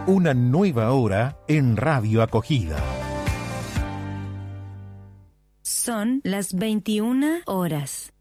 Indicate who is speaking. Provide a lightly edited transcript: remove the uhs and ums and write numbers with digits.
Speaker 1: Una nueva hora en Radio Acogida.
Speaker 2: Son las 21 horas.